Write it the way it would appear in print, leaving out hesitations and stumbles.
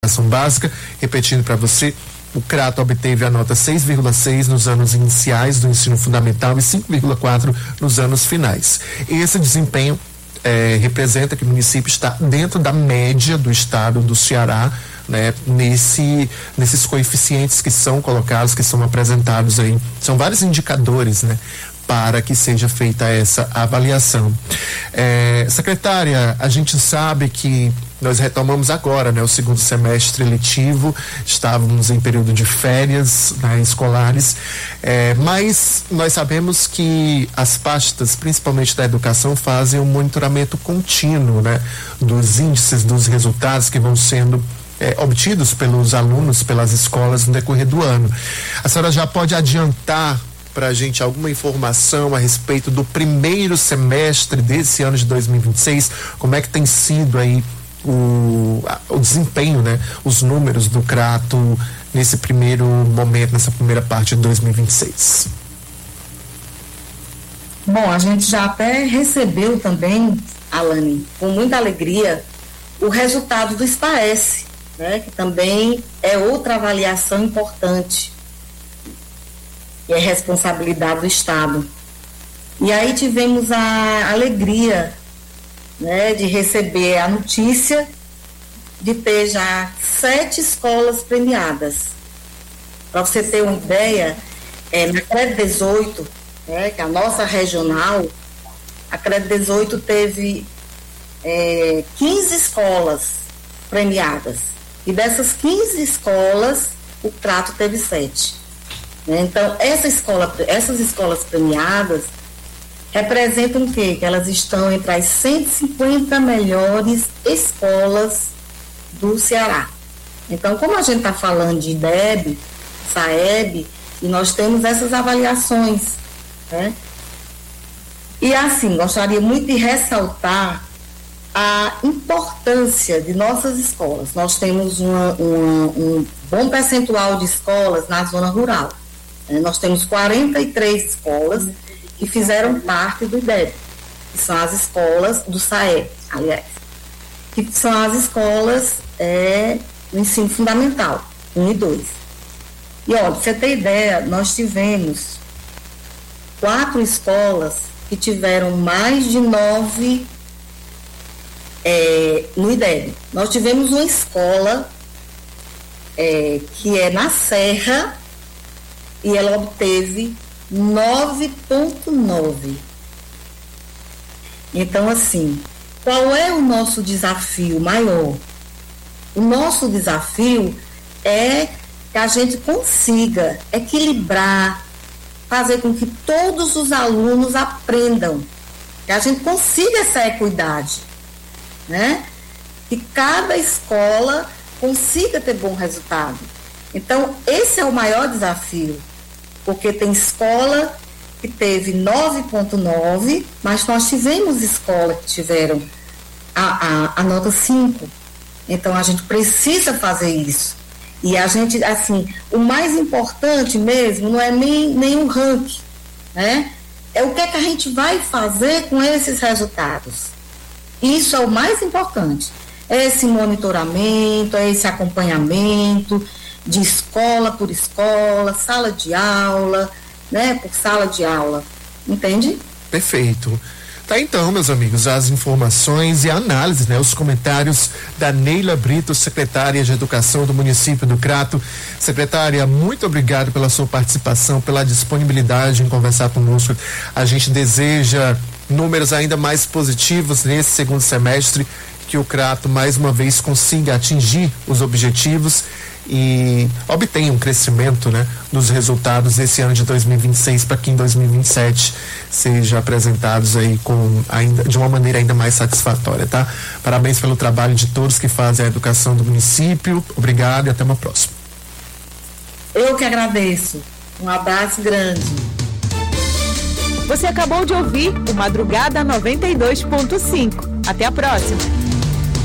educação básica. Repetindo para você, o Crato obteve a nota 6,6 nos anos iniciais do ensino fundamental e 5,4 nos anos finais. Esse desempenho representa que o município está dentro da média do estado do Ceará, né, nesses coeficientes que são colocados, que são apresentados aí. São vários indicadores, né, para que seja feita essa avaliação. Secretária, a gente sabe que nós retomamos agora, né, o segundo semestre letivo, estávamos em período de férias, né, escolares, mas nós sabemos que as pastas, principalmente da educação, fazem um monitoramento contínuo, né, dos índices, dos resultados que vão sendo obtidos pelos alunos, pelas escolas no decorrer do ano. A senhora já pode adiantar para a gente alguma informação a respeito do primeiro semestre desse ano de 2026? Como é que tem sido aí o desempenho, né? Os números do Crato nesse primeiro momento, nessa primeira parte de 2026? Bom, a gente já até recebeu também, Alane, com muita alegria, o resultado do SPAES, né? Que também é outra avaliação importante, que é responsabilidade do Estado. E aí tivemos a alegria, né, de receber a notícia de ter já 7 escolas premiadas. Para você ter uma ideia, na CRED 18, né, que é a nossa regional, a CRED 18 teve 15 escolas premiadas. E dessas 15 escolas, o Crato teve 7. Então, essas escolas premiadas representam o quê? Que elas estão entre as 150 melhores escolas do Ceará. Então, como a gente está falando de IDEB, SAEB, e nós temos essas avaliações, né? E assim, gostaria muito de ressaltar a importância de nossas escolas. Nós temos um bom percentual de escolas na zona rural. Nós temos 43 escolas que fizeram parte do IDEB, que são as escolas do SAEB, aliás, que são as escolas do ensino fundamental, 1 e 2. E olha, pra você ter ideia, nós tivemos 4 escolas que tiveram mais de 9 no IDEB. Nós tivemos uma escola que é na Serra, e ela obteve 9,9. Então, assim, qual é o nosso desafio maior? O nosso desafio é que a gente consiga equilibrar, fazer com que todos os alunos aprendam, que a gente consiga essa equidade, né? Que cada escola consiga ter bom resultado. Então, esse é o maior desafio, porque tem escola que teve 9,9, mas nós tivemos escola que tiveram a nota 5. Então, a gente precisa fazer isso. E a gente, assim, o mais importante mesmo não é nem o ranking, né? É o que é que a gente vai fazer com esses resultados. Isso é o mais importante. É esse monitoramento, é esse acompanhamento de escola por escola, sala de aula, né, por sala de aula, entende? Perfeito. Tá, então, meus amigos, as informações e a análise, né, os comentários da Neila Brito, secretária de Educação do município do Crato. Secretária, muito obrigado pela sua participação, pela disponibilidade em conversar conosco. A gente deseja números ainda mais positivos nesse segundo semestre, que o Crato mais uma vez consiga atingir os objetivos e obtenha um crescimento, né, dos resultados desse ano de 2026, para que em 2027 sejam apresentados aí de uma maneira ainda mais satisfatória, tá? Parabéns pelo trabalho de todos que fazem a educação do município. Obrigado e até uma próxima. Eu que agradeço. Um abraço grande. Você acabou de ouvir o Madrugada 92.5. Até a próxima.